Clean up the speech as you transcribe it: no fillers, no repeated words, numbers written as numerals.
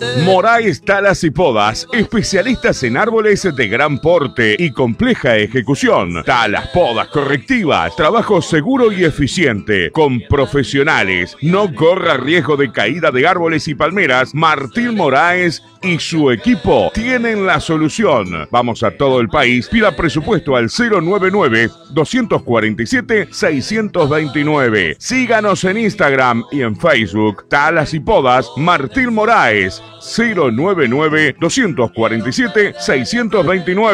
Moraes Talas y Podas, especialistas en árboles de gran porte y compleja ejecución. Talas, podas correctivas, trabajo seguro y eficiente, con profesionales. No corra riesgo de caída de árboles y palmeras. Martín Moraes y su equipo tienen la solución. Vamos a todo el país. Pida presupuesto al 099-247-629. Síganos en Instagram y en Facebook. Talas y Podas, Martín Moraes. 099-247-629.